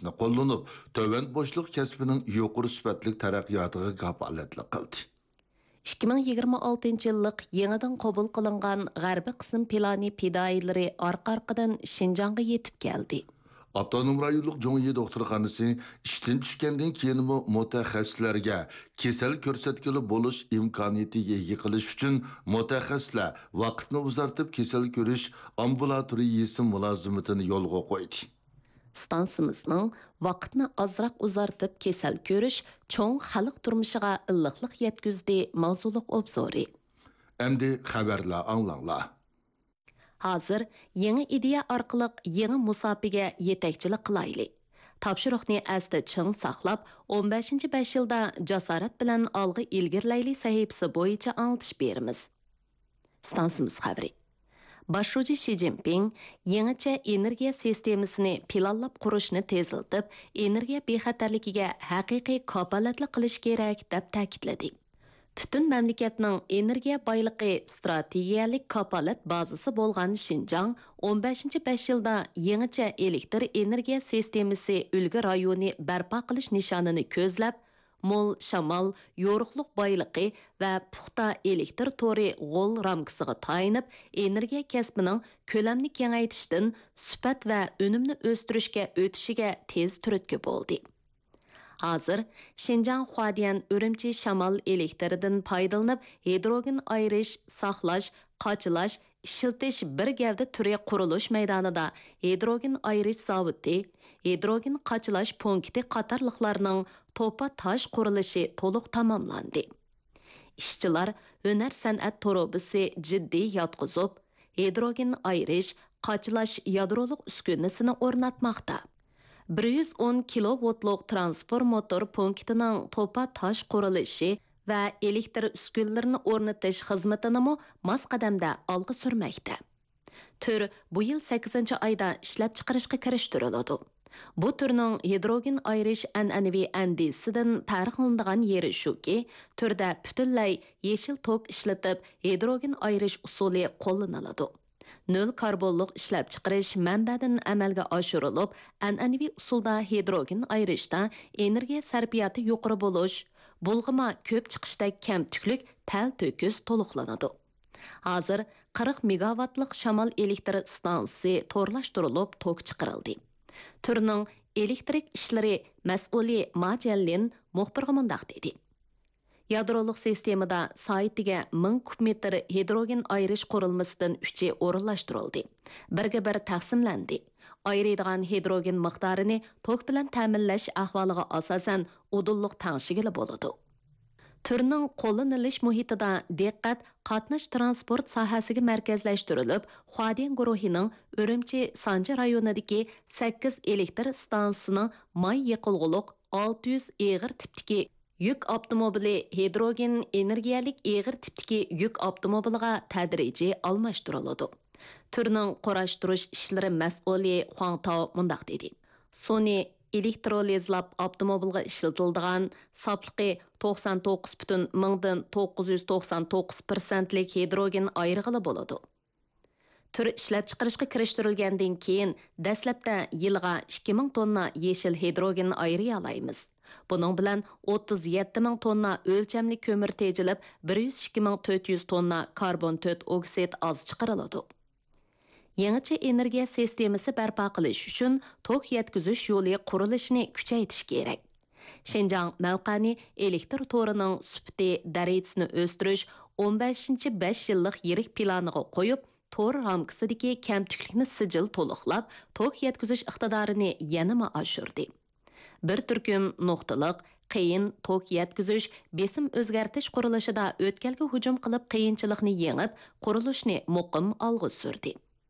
texnikasini qo'llanib, töven boşluq kasbining yuqori sifatli taraqqiyotiga kafolatlik qildi. 2026 yillik yenidan qabul qilingan g'arbiy qism plani fidoyilari orqa-orqadan Şinjanga yetib keldi. Avtonom rayonluq Jo'ngyi doktorxonasi ishdan tushgandan keyin mutaxassislarga kasal ko'rsatkili bo'lish imkoniyatiga ega qilish uchun mutaxassislar vaqtni uzartib kasal ko'rish ambulatoriyasi mulozimatini yo'lga qo'ydi. Stansimizning vaqtni azroq uzartib kasal ko'rish cho'ng xalq turmushiga illiqlik yetkazdi mavzuliq obzori. Endi xabarlar anglanglar. Hazır yeni ideya orqali yeni musofiga yetakchilik qilaylik. Topshiriqni asli ching saqlab, 15-5 yilda jasorat bilan olg'a ilgirlaylik sahifasi bo'yicha anglitish beramiz. Stansimiz xabari. Başçı Xi Jinping yangicha energiya sistemasini planlab qurishni tezlatib, energiya bexatarligiga haqiqiy kafolatli qilish kerak deb ta'kidladi. Bütün mamlakatning energiya boyligi strategiyalik kafolat bazasi bo'lgan Şinjan 15-5 yilda yangicha elektr energiya sistemasi ulgi rayoni barpo qilish nishonini ko'zlab, mol shamol, yo'riqliq boyligi va puxta elektr tori g'ol ramkasiga tayinib, energiya kasbining ko'lamni kengaytirishdan sifat va unumni o'stirishga o'tishiga tez turtki bo'ldi. Hazır Şinjan Huadian Ürümçi Şamal elektridan foydalanib hidrogen ayirish, saqlash, qochilash, ishiltish bir gavda turi qurilish maydonida hidrogen ayirish zavodi, hidrogen qochilash punkti qatorliqlarning to'pa tosh qurilishi to'liq tamomlandi. Ishchilar hunar san'at torobisi jiddiy yotqizib, hidrogen ayirish, qochilash yadroliq uskunasini o'rnatmoqda. 110 kilovoltlik transformator punktining to'pa tosh qurilishi va elektr uskunalarini o'rnatish xizmatini mos qadamda olg'a surmoqda. Tur bu yil 8-oyda ishlab chiqarishga kirishtiriladi. Bu turning hidrogen ayirish an'anaviy andisidan farqlanadigan yeri shuki, turda butunlay yeshil tok ishlatib hidrogen ayirish usuli qo'llaniladi. Nol karbonliq ishlab chiqarish manbadan amalga oshirilib, an'anaviy usulda hidrogen ayirishda energiya sarfiyati yuqori bo'lish, bulg'ima ko'p chiqishda kam tuklik tal to'kis to'liqlanadi. Hozir 40 megawattlik shamol elektr stansiyasi to'rlashtirilib, tok chiqarildi. Turning elektrik ishlari mas'uli Majallin muxbirga mundaq dedi. Yadroliq sistemada saytiga 1000 kub metr hidrogen ayirish qurilmasidan 3 o'rinlashtirildi. Birga bir taqsimlandi. Ayiradigan hidrogen miqdorini tok bilan ta'minlash ahvoliga asosan udulliq tangshigili bo'ladi. Turning qo'llanilish muhitida diqqat qatnash transport sohasiga markazlashtirilib, Huadian guruhining Ürümçi Sanca rayonidagi 8 elektr stansiyasining may yiqilg'uliq 600 eg'ir tipdagi yük avtomobili hidrogen energiyalik eg'ir tipdagi yük avtomobiliga tadrijiy almashtiriladi. Turning qurashtirish ishlari mas'uli Huang Tao mundaq dedi. Sony elektrolizlab avtomobilga ishlatiladigan safligi 99,999% hidrogen ayrig'ili bo'ladi. Tur ishlab chiqarishga kirishtirilgandan keyin dastlabda yilga 2000 tonna yeshil hidrogen ayriy olamiz. Bunun bilan 37 ming tonna o'lchamli ko'mir tejilib, 102.400 tonna karbon 4 oksid oz chiqariladi. Yangicha energiya sistemasi barpo qilish uchun tok yetkazish yo'li qurilishini kuchaytirish kerak. Şinjan mavqani elektr torining sifati darajasini o'stirish 15-5 yillik yirik planiga qo'yib, tor ramkasidagi kamtuklikni sijil to'liqlab, tok yetkazish iqtidorini yanama oshirdi. Bir turkum nuqtaliq, qiyin tok yetkazish, besim o'zgartirish qurilishida o'tkalga hujum qilib qiyinchilikni yengib, qurilishni muqim olg'a surdi.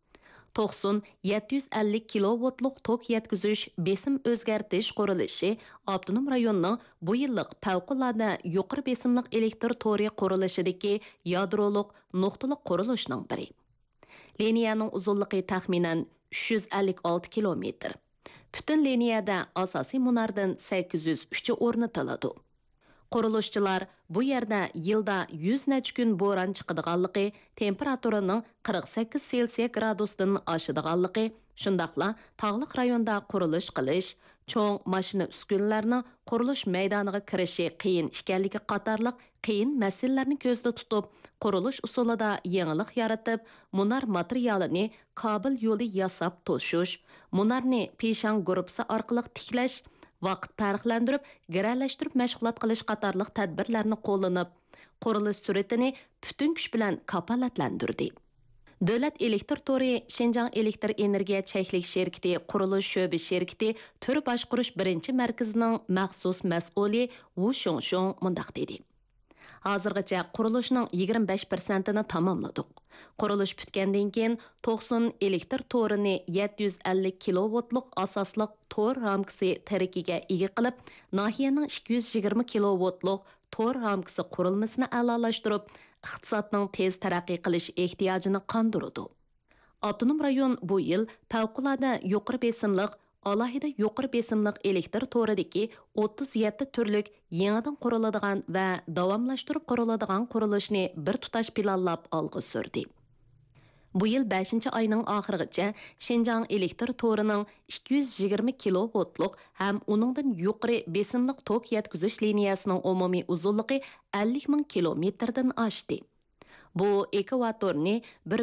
750 kilovoltlik tok yetkazish besim o'zgartirish qurilishi avtonom rayonning bu yillik favqulodda yuqori besimlik elektr tori qurilishidagi yadroliq nuqtaliq qurilishning biri. Liniyaning uzunligi taxminan 356 kilometr. Bütün liniyada asosiy munardan 803 o'rnatiladi. Qurilishchilar bu yerda yilda 100 necha kun bo'ron chiqadiganligi, temperaturaning 48 Selsiya gradusdan oshadiganligi, shundaqla tog'liq rayonda qurilish qilish, Çoğ maşina üskünlərinin quruluş meydanıga kirişi qiyin işkənligi qatarlıq qiyin məsələlərini gözdə tutub, quruluş usulida yenilik yaratıb, munar materialini Kabul yolu yasab toşuş, munarni Peshan grupsi orqali tiklash, vaqt farqlandirib, giralashtirib mashg'ulot qilish qatarlıq tadbirlarni qo'llanib, qurilish suratini butun kuch bilan kafolatlantirdi. Dövlət elektr tori Şinjan elektr energiya çəklik şirkəti quruluş şöbə şirkəti tür başquruş birinci mərkəzinin məxsus məsulü Wu Shongshong mundaq dedi. Hazırgacha quruluşning 25%ni tamamladik. Quruluş bitgandan keyin 90 elektr torini 750 kilovoltlik asosliq tor ramkasi tarakiga ega qilib, nahiyaning 220 kilovoltlik tor ramkasi qurilmasini a'lolashtirib, iqtisodning tez taraqqiy qilish ehtiyojini qondirdi. Avtonom rayon bu yil favqulodda yuqori besimliq, alohida yuqori besimliq elektr toridagi 37 turlik yangidan quriladigan va davomlashtirib quriladigan qurilishni bir tutash planlab olg'a surdi. Bu yil 5 ayning oxirigacha Şinjan elektr torining 220 kilovoltlik ham uningdan yuqori besimliq tok yetkazish liniyasining umumiy uzunligi 50 ming kilometrdan oshdi. Bu ekvatorni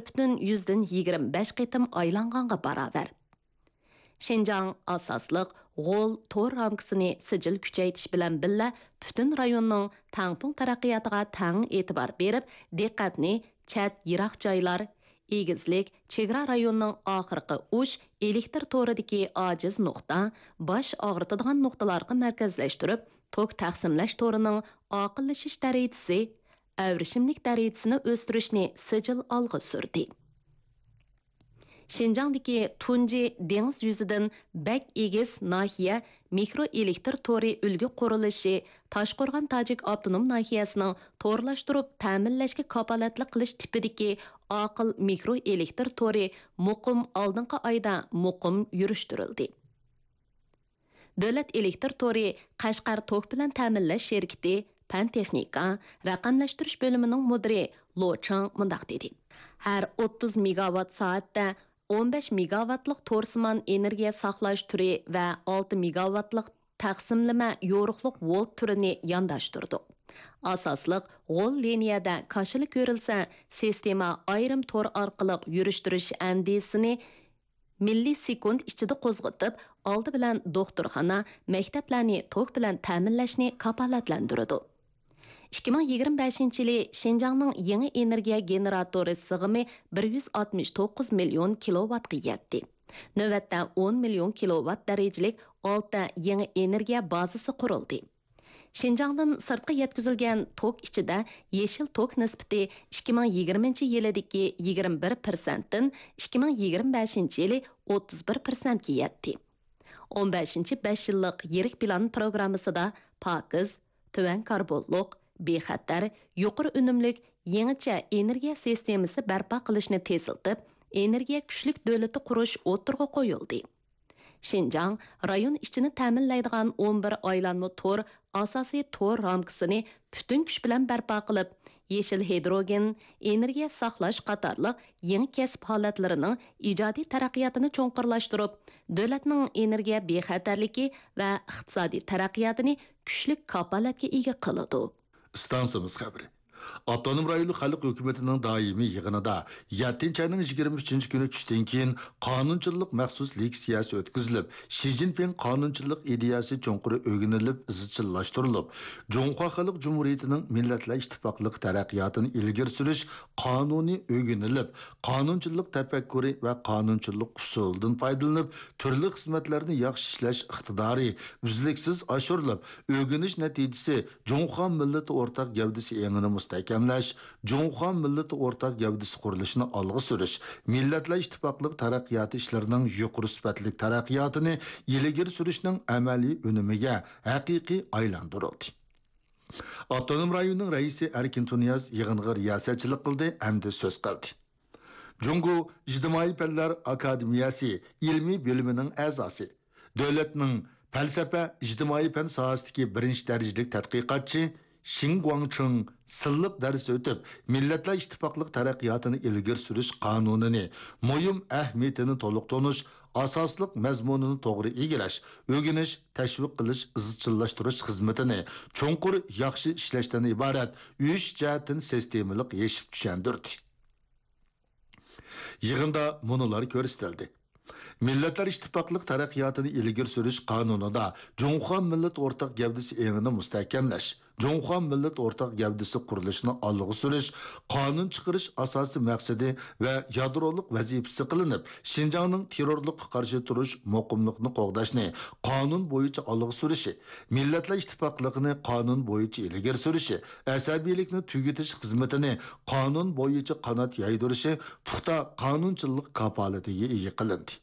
1,25 qitim aylanganga barobar. Şinjan asosliq g'ol tor ramkasini sijil kuchaytirish bilan birga butun rayonning tangpung taraqqiyotiga tang e'tibor berib, diqqatni chat yiroq joylar, egizlik, chegara rayonining oxirgi uch elektr toridagi ojiz nuqta, bosh og'ritadigan nuqtalarga markazlashtirib, tok taqsimlash torining oqillashish darajasi, avrishimlik darajasini o'stirishni sijil olg'a surdi. Şinjandagi tunji dengiz yuzidan bak egiz nahiya mikro elektr tori ulgu qurilishi Toshqo'rg'on Tojik avtonom nahiyasining to'rlashtirib ta'minlashga kafolatli qilish tipidagi aql mikro elektr tori muqim oldingi oyda muqim yurishtirildi. Davlat elektr tori Qashqar tok bilan ta'minlash shirkati Pan texnika raqamlashtirish bo'limining mudiri Lo Chang mundaq dedi. Har 30 megawatt soatda 15 megawattlik torsimon energiya saqlash turi va 6 megawattlik taqsimlama yo'riqliq volt turini yondashtirdi. Asosliq g'ol liniyada qashili ko'rilsa, sistema ayrim tor orqali yurishtirish andisini millisekund ichida qo'zg'atib, oldi bilan doktorxona, maktablarni tok bilan ta'minlashni kafolatlantiradi. 2025 yili Şinjanning yangi energiya generatori sig'imi 169 million kilowattga yetdi. Navbatda 10 million kilowatt darajalik 6 yangi energiya bazasi qurildi. Şinjandan sirtqa yetkazilgan tok ichida yeshil tok nisbati 2020 yilidagi 21%dan 2025 yili 31% ga yetdi. 15-5 yillik yirik plan programmasida pokiz, tuvan karbonliq, bexatar, yuqori unumlik yangicha energiya sistemasi barpo qilishni teziltib, energiya kuchlik davlati qurish o'tirg'a qo'yildi. Şinjan rayon ichini ta'minlaydigan 11 aylanma tor asosiy tor ramkasini butun kuch bilan barpo qilib, yeshil hidrogen, energiya saqlash qatorliq yangi kasb holatlarining ijodiy taraqqiyotini cho'nqirlashtirib, davlatning energiya bexatarligi va iqtisodiy taraqqiyotini kuchli kafolatga ega qiladi. Stansimiz xabari. Avtonom rayonluq xalq hukumatining doimiy yig'inida 7-ayning 23 kuni tushdan keyin qonunchilik maxsus leksiyasi o'tkazilib, Xi Jinping qonunchilik ideyasi cho'nquri o'rganilib, izchillashtirilib, Jungho Xalq Jumhuriyatining Millatlar Ittifoqlik taraqqiyotini ilgari surish qonuniy o'rganilib, qonunchilik tafakkuri va qonunchilik usulidan foydalanib, turli xizmatlarni yaxshi ishlash iqtidori uzluksiz oshirilib, o'rganish natijasi Jungho millati o'rtaq gavdasi engini mustahkamlash, Jungho millati o'rtaq gavdasi qurilishini olg'a surish, Millatlar Ittifoqlik taraqqiyoti ishlarining yuqori sifatli taraqqiyotini ilgari surishning amaliy unumiga haqiqiy aylantirildi. Avtonom rayonning raisi Erkin Tuniyaz yig'inga riyosatchilik qildi hamda so'z qildi. Jungo ijtimoiy fanlar akademiyasi ilmiy bo'limining a'zosi, davlatning falsafa ijtimoiy fan sohasidagi birinchi darajalik tadqiqotchi Şingguangcheng silliq dars o'tib, Millatlar İttifaqlıq taraqqiyotini ilgari surish qonunini, muhim ahamiyatini to'liq tonish, asoslıq mazmunini to'g'ri egilash, o'rganish, tashviq qilish, izchillashtirish xizmatini cho'nqur yaxshi ishlashdan iborat 3 jihatdan sistemalik yeshib tushundirdi. Yig'inda munolar ko'rsatildi. Millatlar İttifaqlıq taraqqiyotini ilgari surish qonunida Jonxon millat o'rtaq gavdasi engini mustahkamlash, Jonxon millat o'rtaq gavdasi qurilishini olg'a surish, qonun chiqarish asosiy maqsadi va yadroliq vazifasi qilinib, Xinjiangning terrorlikqa qarshi turish muqimlikni qo'g'dashni qonun bo'yicha olg'a surishi, Millatlar İttifaqligini qonun bo'yicha ilgari surishi, asabiylikni tugutish xizmatini qonun bo'yicha qanot yaydirishi puxta qonunchilik kafolatiga ega qilindi.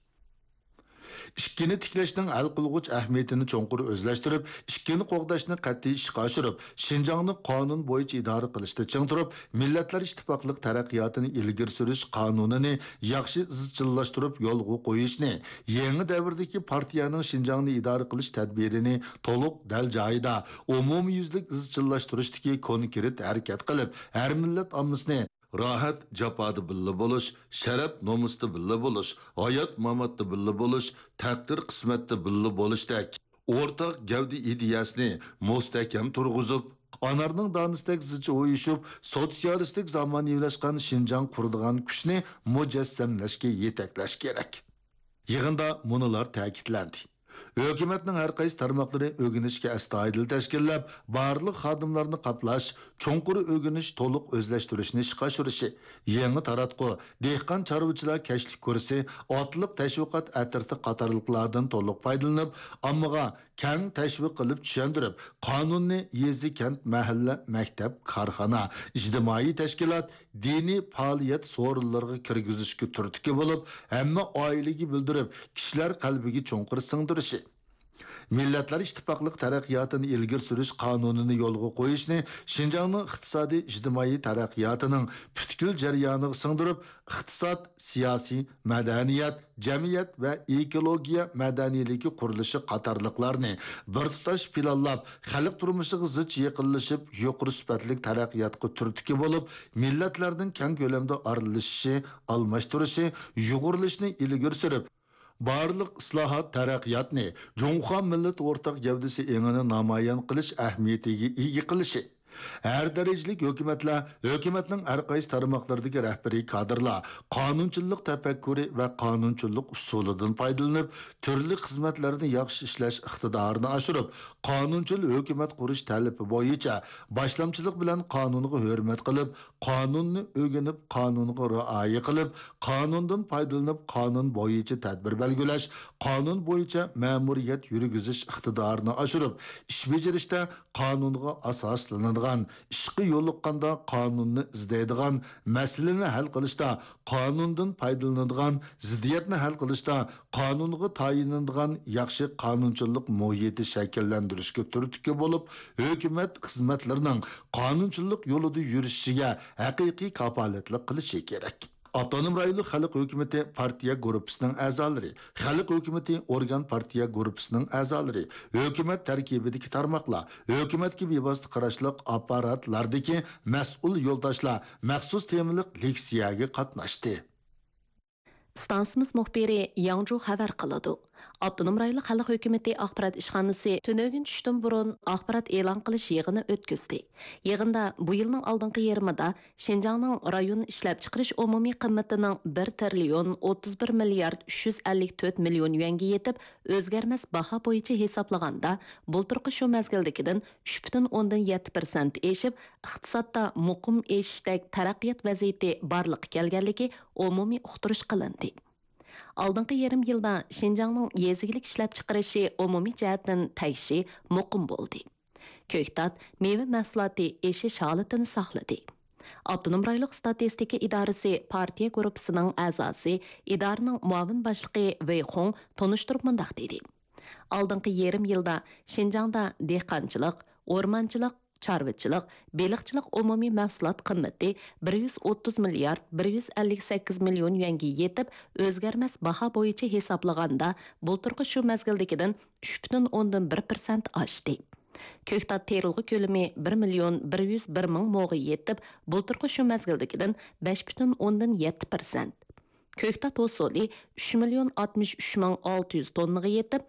İşkini tiklashning hal qilg'uch ahamiyatini cho'nqur o'zlashtirib, ishkini qo'g'dashni qat'iy ishga oshirib, Xinjiangni qonun bo'yicha idora qilishda ching turib, Millatlar İttifaqlıq taraqqiyotini ilgari surish qonunini yaxshi izchillashtirib yo'lga qo'yishni, yangi davrdagi partiyaning Xinjiangni idora qilish tadbirini to'liq dal joyida, umumyuzlik izchillashtirishdagi konkret harakat qilib, har millat ommasini rahat japada billa bo'lish, sharaf nomusda billa bo'lish, hayot mamatda billa bo'lish, taqdir qismatda billa bo'lishdek o'rtaq gavdi ideyasini mustahkam turg'izib, anarning danisdak zichi o'yishib, sotsialistik zamonaviylashgan Xinjiang quradigan kuchni mujassamlashga yetaklash kerak. Yig'inda munolar ta'kidlandi. Hökumətnin hər qaysı tarmaqları ögünüşkə əstayidil təşkillab, barlıq xadimlarını qaplaş, çonqur ögünüş toluq özləşdirişini işqaşırışı, yeni taratqı, dehqan çarvıçılar kəşlik körüsü, atlıq təşviqat ətirti qatarlıqlardan toluq paydalanıb, ammağa kən təşviq qılıb düşəndirib, qanunni yezi kənd məhəllə, məktəb, karxana, ictimai təşkilat, dini fəaliyyət sorunlarına kirgizishki türtüki bo'lib, həmmə ailegi bildirib, kişilər qalbigi çonqur sındırışı. Millatlar İttifaqlıq taraqqiyotini ilgari surish qonunini yo'lga qo'yishni Xinjiangning iqtisodiy ijtimoiy taraqqiyotining butkul jarayoniga singdirib, iqtisod, siyosiy, madaniyat, jamiyat va ekologiya madaniyligi qurilishi qatorliqlarni bir tutash planlab, xalq turmushiga zich yaqinlashib, yuqori sifatli taraqqiyotga turtki bo'lib, millatlarning keng ko'lamda aralashishi, almashtirishi, uyg'urlashni ilgari surib, barliq islohot taraqqiyotni Jonxon millat o'rtaq gavdasi engini namoyon qilish ahamiyatiga ega qilishi. Her derecelik hükümetinin her qaysi tarmaqlardagi rahbariy kadrlar qonunchilik tafakkuri va qonunchilik usulidan foydalanib, turli xizmatlarni yaxshi ishlash iqtidorini oshirib, qonunchil hukumat qurish talabi bo'yicha boshlamchilik bilan qonunga hurmat qilib, qonunni o'rganib, qonunga rioya qilib, qonundan foydalanib, qonun bo'yicha tadbir belgilash, qonun bo'yicha ma'muriyat yurgizish iqtidorini oshirib, ish bajarishda qonunga asoslanadigan, ishqi yo'liqqanda qonunni izlaydigan, masalani hal qilishda qonundan foydalanadigan, ziddiyatni hal qilishda qonunga tayinlanadigan yaxshi qonunchilik muhiti shakllantirishga turtki bo'lib, hukumat xizmatlarining qonunchilik yo'lida yurishiga haqiqiy kafolatlik qilishi kerak. Avtonom rayonluq xalq hökuməti partiya qrupisining a'zolari, xalq hökuməti organ partiya qrupisining a'zolari, hökumət tarkibidagi tarmoqlar, hökumatga bevosita qarashliq apparatlardagi mas'ul yo'ldoshlar maxsus temalik leksiyaga qatnashdi. Stansimiz muxbiri Yangzhou xabar qiladi. Avtonom rayonluq xalq hökuməti axborot ishxonasi tünögün tushdan burun axborot e'lon qilish yig'ini o'tkazdi. Yig'inda bu yilning oldingi yarmida Xinjiangning rayon ishlab chiqarish umumiy qiymatining 1 trillion 31 milliard 354 million yuanga yetib, o'zgarmas baho bo'yicha hisoblaganda, bulturqi shu mezgildagidan 3.7% eshib, iqtisodda muqim eshishdek taraqqiyot vaziyati barliqqa kelganligi umumiy uqtirish qilindi. Алдыңғы yarım yilda Xinjiangning yezigilik ishlab chiqarishi umumiy jihatdan tayishi muqim bo'ldi. Ko'ktat meva mahsuloti eshish holatini saqladi. Avtonom rayonluq statistika idorasi partiya guruhisining a'zosi, idoraning muavin boshlig'i Wei Hong tonishtirib mundaq dedi. Алдыңғы yarım yilda Xinjiangda dehqonchilik, o'rmonchilik, chorvachilik, beliqchilik umumiy mahsulot qiymati 130 milliard 158 million yuanga yetib, o'zgarmas baho bo'yicha hisoblaganda, bulturqi shu mezgildagidan 3.1% oshdi. Көктат терілгі көлімі 1 миллиon 101 мың моғы етіп, бұлтырқы шу мәзгілдікіден 5,7%. Көктат осолі 3 миллиon 63 мың 600 тонныға етіп,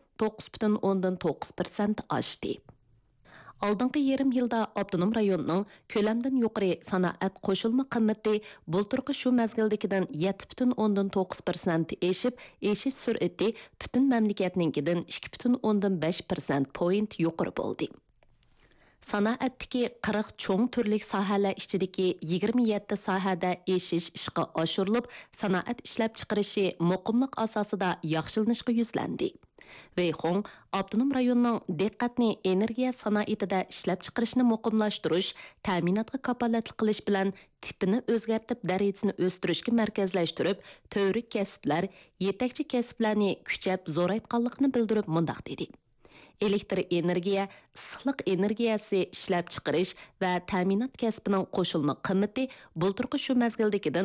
9,9% ашты. Алдыңғы yarım yılda Abdunum rayonunun köləmdən yuqarı sanaat qoşulma qımmeti bulturqı şu məzgildikidən 7,9% eşib, eşiş sürəti bütün məmləkətninkidən 2,5% point yuqarı boldu. Sanaatdagi 40 cho'ng turlik sohalar ichidagi 27 sohada eshish ishga oshirilib, sanoat ishlab chiqarishi muqimlik asosida yaxshilanishga yuzlandi. Veyxong, Abdunum rayonining diqqatni energiya sanoatida ishlab chiqarishni muqimlashtirish, ta'minotga kapolatlik qilish bilan tipini o'zgartib darajasini o'stirishga markazlashtirib, tövrik kasblar, yetakchi kasblarni kuchab zo'raytganligini bildirib mundaq dedi. Elektr energiya, issiqlik energiyasi ishlab chiqarish va ta'minot kasbining qo'shilma qimmati bulturqi shu mazgildagidan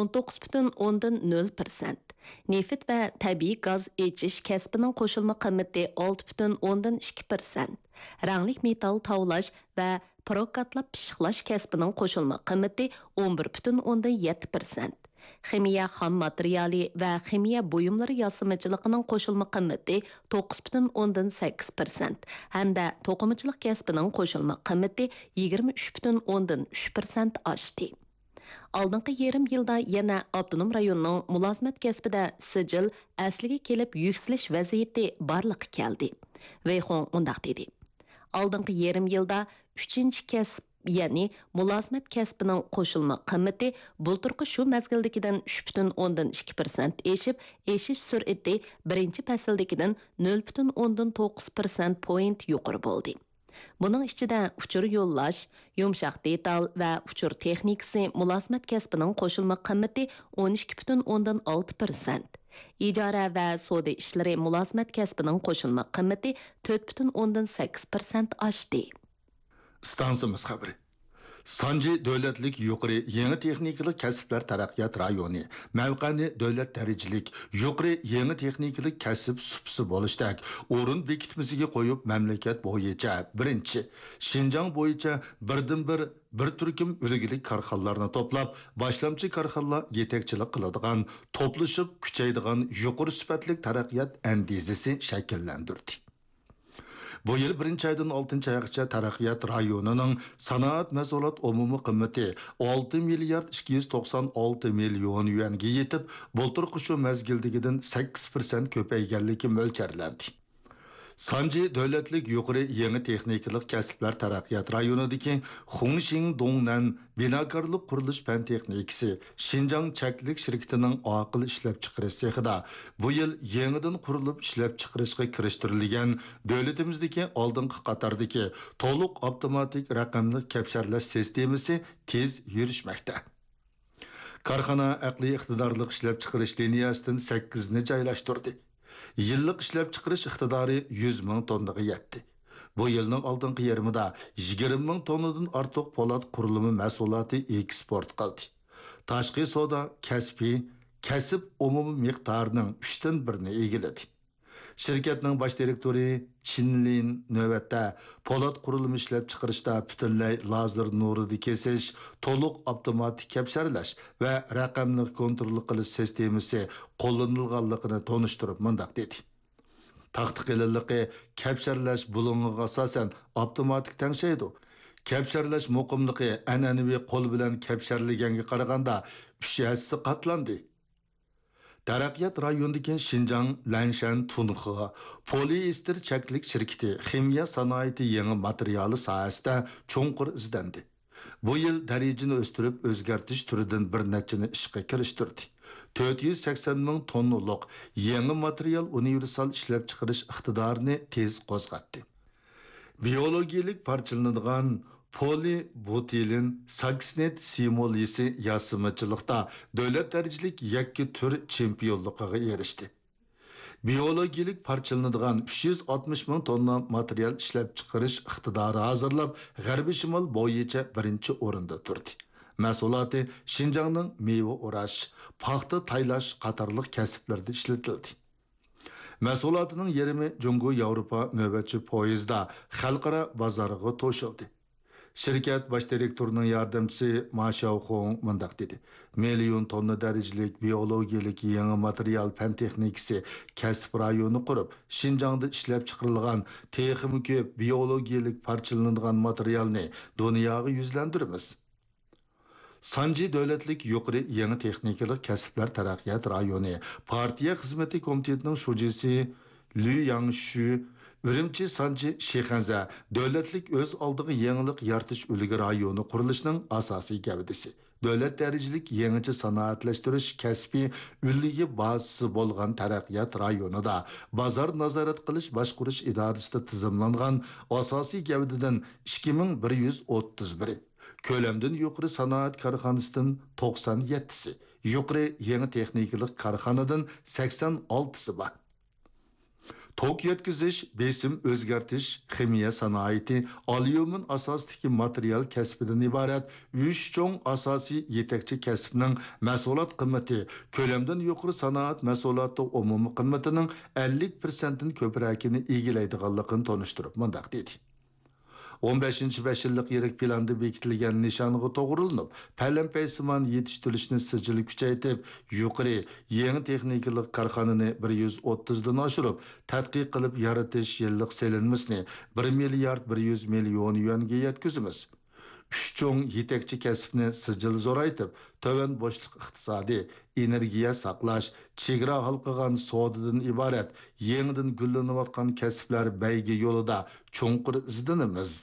19,0%. Neft va tabiiy gaz echish kasbining qo'shilma qimmati 6,2%. Ranglik metal tavlash va prokatlab pishiqlash kasbining qo'shilma qimmati 11,7%. Ximiya xam materiali va ximiya buyumlari yasamışılığının qo'shilma qimmati 9,8% hamda to'qimachilik kasbining qo'shilma qimmati 23,3% oshdi. Алдыңғы yarım yılda yana Abdunum rayonining mulozimat kasbida sijil asliga kelib yükselish vaziyati barliqqa keldi. Veyxong undaq dedi. Алдыңғы yarım yılda 3-chi kasb yani mulozimat kasbining qo'shilma qimmati bulturqi shu mazgildagidan 3,2% eşib, eşish sur'ati birinchi fasldagidan 0,9% point yuqori bo'ldi. Buning ichida uchur yo'llash, yumshoq detal va uchur texnikasi mulozimat kasbining qo'shilma qimmati 12,6%. Ijara va savdo ishlari mulozimat kasbining qo'shilma qimmati 4,8% oshdi. Stansimiz xabari. Sanji davlatlik yuqori yangi texnikalik kasblar taraqqiyot rayoni, mavqani davlat darajalik yuqori yangi texnikalik kasb supsi bo'lishdak o'rin bekitmasiga qo'yib mamlakat bo'yicha birinchi Xinjiang bo'yicha bir turkum ulug'lik korxonalarni to'plab, boshlamchi korxonalar yetakchilik qiladigan, to'plashib kuchaydigan yuqori sifatli taraqqiyot andizasi shakllantirdi. Bu yıl 1 aydan 6 aygacha taraqqiyot rayonining sanoat mahsulot umumiy qimmati 6 milliard 296 million yuanga yetib, bulturqi shu mazgildagidan 8% ko'payganligi mo'ljarlandi. Sanji davlatlik yuqori yangi texnikalik kasblar taraqqiyot rayonidagi Xongxing Dongnan binokorlik qurilish fan texnikasi Xinjiang chaklik shirkatining oqil ishlab chiqarish sexida bu yil yangidan qurilib ishlab chiqarishga kirishtirilgan davlatimizdagi oldingi qatordagi to'liq avtomatik raqamli kapsharlash sistemasi tez yurishmoqda. Korxona aqliy iqtidorli ishlab chiqarish liniyasidan 8 ni joylashtirdi. Yillik ishlab chiqarish iqtidori 100 ming tonnaga yetdi. Bu yilning oldingi yarmida 20 ming tonnadan ortiq po'lat qurilma mahsuloti eksport qildi. Tashqi savdo kasb umumiy miqdorining 3dan 1ni egiladi. Şirketning bosh direktori Chinlin navbatda po'lat qurilma ishlab chiqarishda butunlay lazer nurida kesish, to'liq avtomatik kapsharlash va raqamli kontrol qilish sistemasi qo'llanilganligini tonishtirib mundaq dedi. Taqdiq qilinligi kapsharlash bulungiga asosan avtomatik tangshaydi. Kapsharlash muqimligi an'anaviy qo'l bilan kapsharlaganga qaraganda 3 hassa qatlandi. Taraqqiyot rayonidagi Xinjiang Lanshan Tunxi poliester chaklik shirkati ximiya sanoati yangi materiali sohasida cho'nqur izlandi. Bu yil darajani o'stirib o'zgartish turidan bir nechini ishga kirishtirdi. 480 ming tonnalik yangi material universal ishlab chiqarish iqtidorini tez qo'zg'atdi. Biologiyalik parchalanadigan polibutilin saksnet simolisi yasimachılıqda davlat darajalik yakki tür chempionligiga erishdi. Biologiyalik parchalanadigan 360 ming tonna material ishlab chiqarish iqtidori hozirlab, G'arbiy Shimol bo'yicha birinchi o'rinda turdi. Mahsuloti Xinjiangning meva o'rash, paxta taylash qatorliq kasblarda ishlatildi. Mahsulotining yarmi Jungo Yevropa navbatchi poyezdda xalqaro bozoriga to'shildi. Şirket baş direktörünün yardımcısı Ma Xiaohong mundaq dedi. Milyon tonna derecalik biyologiyalik yangi material fen texnikisi kasb rayonu qurup, Şinjangda ishlab chiqarilgan texnik ko'p biyologiyalik parchalanadigan materialni dunyoga yuzlantiramiz. Sanji davlatlik yuqori yangi texnikalik kasblar taraqqiyot rayoni partiya xizmati komitetining shujisi Liu Yangshu Ürümçi Sanji Şexanza davlatlik öz aldığı yangilik yaratish ulgi rayoni qurilishining asosiy gavdasi. Davlat darajalik yangicha sanoatlashtirish kasbiy ulgi bazasi bo'lgan taraqqiyot rayonida bozor nazorat qilish boshqarish idorasida tizimlangan asosiy gavdadan 2131 ko'lamdan yuqori sanoat korxonasidan 97si, yuqori yangi texnikalik korxonadan 86si bor. Tok yetkizish, besim o'zgartish, ximiya sanoati, alyumin asosidagi material kasbidan iborat 3 cho'ng asosiy yetakchi kasbning mahsulot qiymati ko'lamdan yuqori sanoat mahsuloti umumiy qiymatining 50%dan ko'pragini egallaydiganligini tonishtirib mundaq dedi. 15 yillik yirik planda bekitilgan nishonga to'g'rilanib, palam-paysimon yetishtirishni sijili kuchaytirib, yuqori yangi texnikalik korxonani 130 dan oshirib, tadqiq qilib yaratish yillik selinmasini 1 milliard 100 million yuanga yetkazamiz. 3 cho'ng yetakchi kasbni sijil zo'raytib, tovan bo'shliq iqtisodiy, energiya saqlash, chegara halqagan savdodan iborat yangidan gullanayotgan kasblar baygi yo'lida cho'nqur izlanamiz.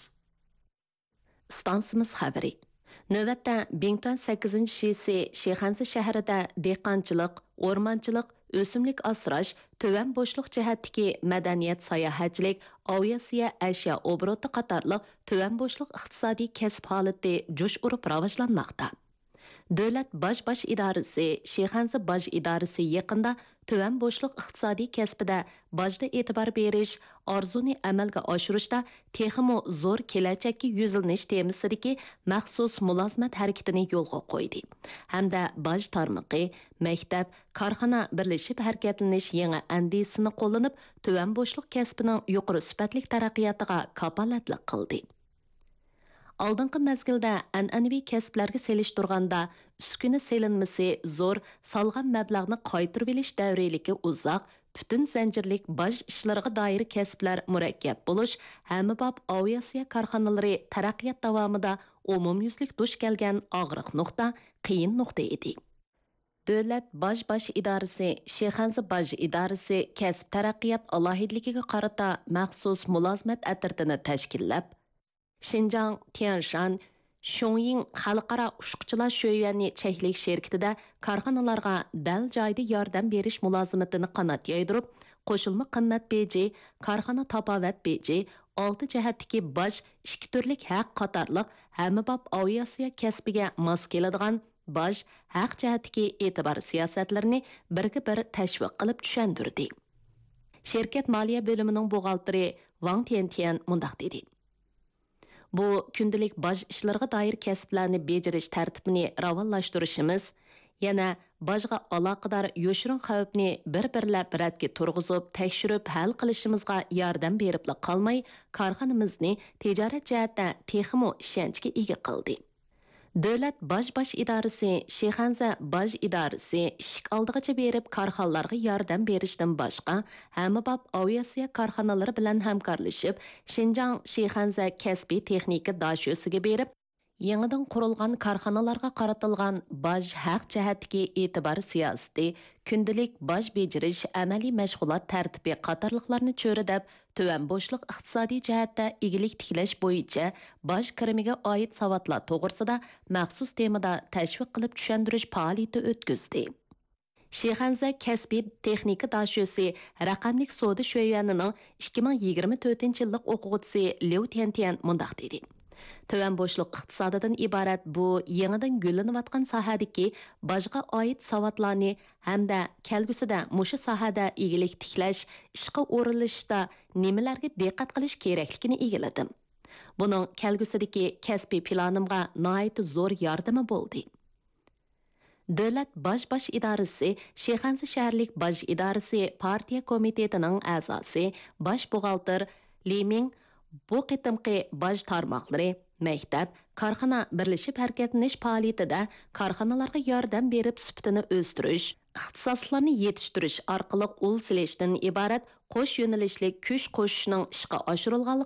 Stansimiz xabari. Növətdə Bington 8-şisi Şexansi şəhərində dehqonchilik, o'rmonchilik, o'simlik asrash, tövan bo'shliq jihatdagi madaniyat sayohatchilik, aviasiya ashyo obroti qatorliq tövan bo'shliq iqtisodiy kasb holati jo'sh urib rivojlanmoqda. Davlat baş idorasi, Şexansi baş idorasi yaqinda tövan bo'shliq iqtisodiy kasbida bajda e'tibor berish, orzuni amalga oshirishda texmo zo'r kelajakka yuzlanish temasidagi maxsus mulozimat harakatini yo'lga qo'ydi. Hamda baj tarmoqi, maktab, korxona birlashib harakatlanish yangi andisini qo'llanib, tövan bo'shliq kasbining yuqori sifatli taraqqiyotiga kapolatlik qildi. Алдыңғы мәзгілді әнәнәви кәсіпләрге селиштурганда үскүні селинмisi зор, салған мәбләғні қайтырып еліш дәврейлікі ұзақ, бүтін зәнжірлік баж ішлерге дайыр кәсіпләр мүрәккәп болуш, әмі бап авиасия карханалары тараққият давамыда умум yüzлік душ келген ағырық нұқта, қиын нұқта еді. Dövlət baş idarəsi, Şexansi baş idarəsi kəsb tərəqqiyat alohidligiga qarata məxsus mulazimət ətirtini təşkilləb, Şinjang, Tianshan, Shongying xalqaro uçquchilar sho'yani cheklik şirkatida korxonalarga dal joyda yordam berish mulozimatini qanot yaydirib, qo'shilma qimmat beji, korxona tapovat beji, 6 jihatdagi bosh 2 turlik haq qatorliq hammabop aviasiya kasbiga mos keladigan bosh haq jihatdagi e'tibor siyosatlarini birga-bir tashviq qilib tushuntirdi. Şirkat moliya bo'limining buxgalteri Wang Tiantian mundaq dedi. Bu kündəlik baj işlərə dair kəsblərni beceriş tərtibini ravanlaşdırışımız, yana bajğa aloqadar yoşurun xavfni bir-birləb rədki turğuzub, təkşürüb, həll qilishimizga yordam beribli qalmay, korxonamizni tijorat jihatda texmo ishonchga ega qildi. Davlat baş idorasi, Şexansi baş idorasi ishik oldig'icha berib korxonalarga yordam berishdan boshqa, hammabop aviasiya korxonalari bilan hamkorlashib, Şinjang Şexansi kasbiy texnika dashosiga berib, yangidan qurilgan korxonalarga qaratilgan baş haq jihatdagi e'tibor siyosati, kundalik baş bejirish amaliy mashg'ulot tartibi qatorliqlarni cho'ridab, tövan bo'shliq iqtisodiy jihatda egilik tiklash bo'yicha baş kirimiga oid savodlar to'g'risida maxsus temada tashviq qilib tushuntirish faoliyati o'tkazdi. Şexansi kasbiy texnika dashosi raqamlik savdo sho'yanining 2024-yillik o'quvchisi Liu Tiantian mundaq dedi. Tövan bo'shliq iqtisodidan iborat bu yangidan gullanayotgan sohadagi bajga oid savodlarni hamda kelgusida mushu sohada egilik tiklash, ishga o'rinlashda nimalarga diqqat qilish kerakligini egiladim. Buning kelgusidagi kasbiy planimga nihoyat zo'r yordami bo'ldi. Davlat baş idarəsi, Şexansı şəhərlik baş idarəsi partiya komitetinin əzası, baş buğaltır Liming bu qitimqi baş tarmaqları, məktəb, karxana birləşib hərəkətlənиш fəaliyyətində karxanalarga yordam berib sübtini östürüş, ixtisoslarni yetiştirish orqali ul silishdan iborat qo'sh yo'nalishli kuch qo'shishning ishga oshirilganligi